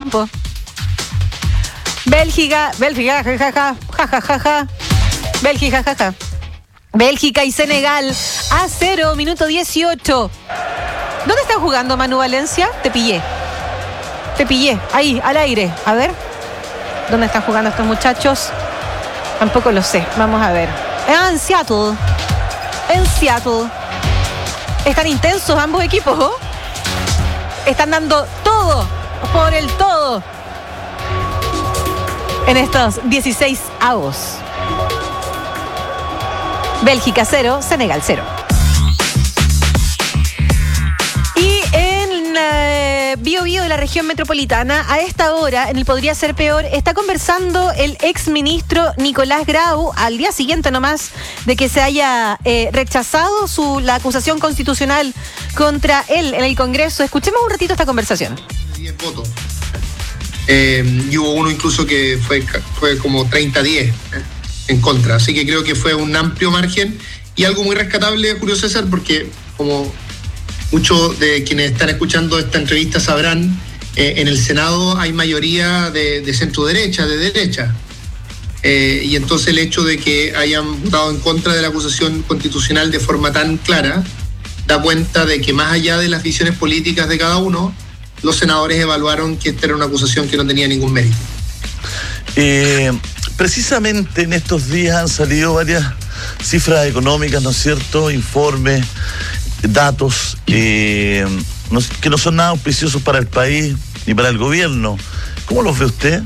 campo. Bélgica, jajajaja. Bélgica, jaja. Bélgica y Senegal a 0, minuto 18. ¿Dónde están jugando, Manu Valencia? Te pillé, ahí, al aire. A ver, ¿dónde están jugando estos muchachos? Tampoco lo sé, vamos a ver. En Seattle. Están intensos ambos equipos, ¿oh? Están dando todo por el todo en estos 16 avos. Bélgica 0, Senegal 0. Y en Bío Bío de la región metropolitana, a esta hora, en el Podría Ser Peor, está conversando el exministro Nicolás Grau, al día siguiente nomás de que se haya rechazado la acusación constitucional contra él en el Congreso. Escuchemos un ratito esta conversación. 10 votos. Y hubo uno incluso que fue como 30-10 en contra. Así que creo que fue un amplio margen y algo muy rescatable, Julio César, porque como muchos de quienes están escuchando esta entrevista sabrán, en el Senado hay mayoría de centro derecha, de derecha. Y entonces el hecho de que hayan votado en contra de la acusación constitucional de forma tan clara da cuenta de que más allá de las visiones políticas de cada uno, los senadores evaluaron que esta era una acusación que no tenía ningún mérito. Precisamente en estos días han salido varias cifras económicas, ¿no es cierto? Informes, datos que no son nada auspiciosos para el país ni para el gobierno. ¿Cómo los ve usted?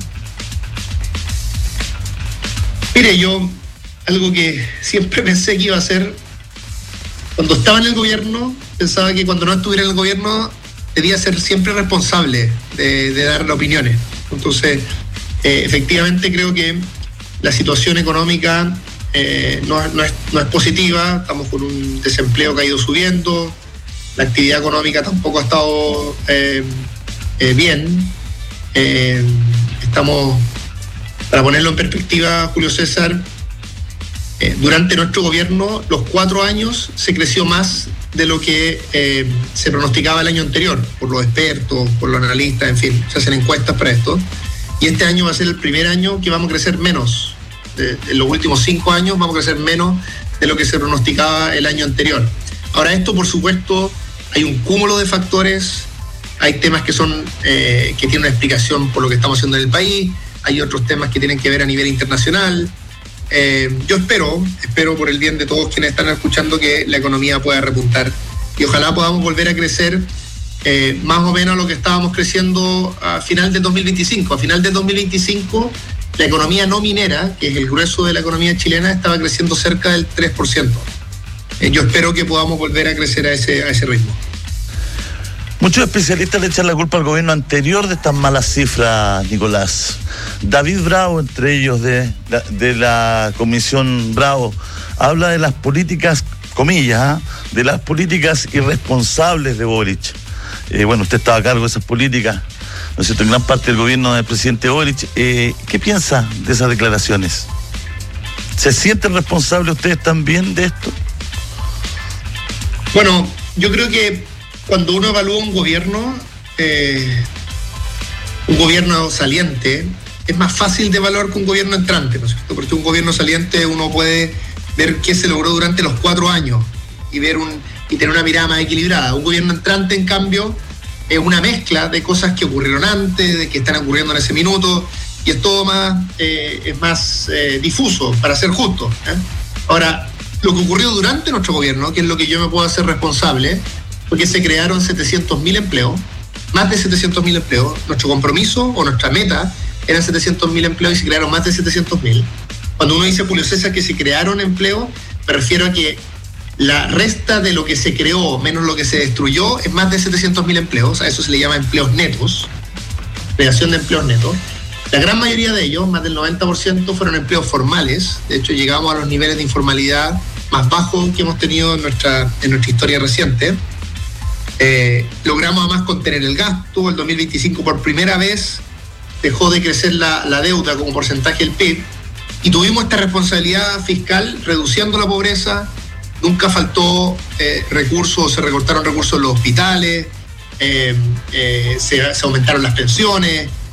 Mire, yo algo que siempre pensé que iba a hacer cuando estaba en el gobierno, pensaba que cuando no estuviera en el gobierno debía ser siempre responsable de dar opiniones. Entonces, efectivamente creo que la situación económica no es positiva. Estamos con un desempleo que ha ido subiendo, la actividad económica tampoco ha estado bien. Estamos, para ponerlo en perspectiva, Julio César, durante nuestro gobierno, los 4 años se creció más de lo que se pronosticaba el año anterior, por los expertos, por los analistas, en fin, se hacen encuestas para esto. Y este año va a ser el primer año que vamos a crecer menos. En los últimos 5 años vamos a crecer menos de lo que se pronosticaba el año anterior. Ahora, esto, por supuesto, hay un cúmulo de factores. Hay temas que tienen una explicación por lo que estamos haciendo en el país. Hay otros temas que tienen que ver a nivel internacional. Yo espero por el bien de todos quienes están escuchando que la economía pueda repuntar y ojalá podamos volver a crecer más o menos lo que estábamos creciendo a final del 2025. A final del 2025 la economía no minera, que es el grueso de la economía chilena, estaba creciendo cerca del 3%. Yo espero que podamos volver a crecer a ese ritmo. Muchos especialistas le echan la culpa al gobierno anterior de estas malas cifras, Nicolás. David Bravo, entre ellos de la Comisión Bravo, habla de las políticas, comillas, de las políticas irresponsables de Boric. Bueno, usted estaba a cargo de esas políticas, ¿no es cierto?, en gran parte del gobierno del presidente Boric. ¿Qué piensa de esas declaraciones? ¿Se sienten responsables ustedes también de esto? Bueno, yo creo que cuando uno evalúa un gobierno saliente, es más fácil de evaluar que un gobierno entrante, ¿no es cierto? Porque un gobierno saliente uno puede ver qué se logró durante los 4 años y tener una mirada más equilibrada. Un gobierno entrante, en cambio, es una mezcla de cosas que ocurrieron antes, de que están ocurriendo en ese minuto, y es todo más difuso, para ser justo. Ahora, lo que ocurrió durante nuestro gobierno, que es lo que yo me puedo hacer responsable, porque se crearon 700.000 empleos, más de 700.000 empleos. Nuestro compromiso o nuestra meta eran 700.000 empleos y se crearon más de 700.000. Cuando uno dice, Julio César, que se crearon empleos, me refiero a que la resta de lo que se creó menos lo que se destruyó es más de 700.000 empleos. A eso se le llama empleos netos, creación de empleos netos. La gran mayoría de ellos, más del 90%, fueron empleos formales. De hecho, llegamos a los niveles de informalidad más bajos que hemos tenido en nuestra historia reciente. Logramos además contener el gasto. El 2025 por primera vez dejó de crecer la deuda como porcentaje del PIB y tuvimos esta responsabilidad fiscal reduciendo la pobreza. Nunca faltó recursos, se recortaron recursos en los hospitales, se aumentaron las pensiones,